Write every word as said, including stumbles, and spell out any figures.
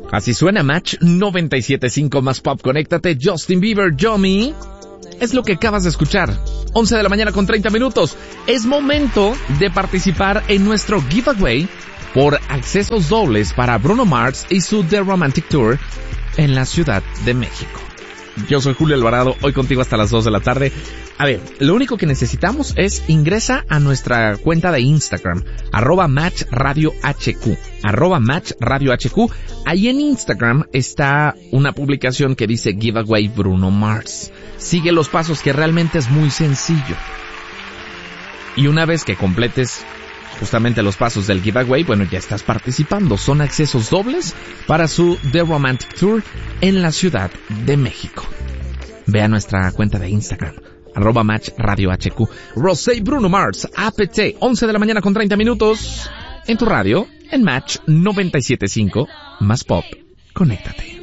Así suena Match noventa y siete punto cinco más pop. Conéctate, Justin Bieber, Yomi. Es lo que acabas de escuchar. once de la mañana con treinta minutos. Es momento de participar en nuestro giveaway por accesos dobles para Bruno Mars y su The Romantic Tour en la Ciudad de México. Yo soy Julio Alvarado, hoy contigo hasta las dos de la tarde. A ver, lo único que necesitamos es ingresa a nuestra cuenta de Instagram, arroba Match Radio H Q, arroba Match Radio H Q. Ahí en Instagram está una publicación que dice Giveaway Bruno Mars. Sigue los pasos, que realmente es muy sencillo. Y una vez que completes justamente los pasos del giveaway, bueno, ya estás participando. Son accesos dobles para su The Romantic Tour en la Ciudad de México. Ve a nuestra cuenta de Instagram, arroba Match Radio H Q. Rosé Bruno Mars, A P T, once de la mañana con treinta minutos, en tu radio, en Match noventa y siete punto cinco, más pop. Conéctate.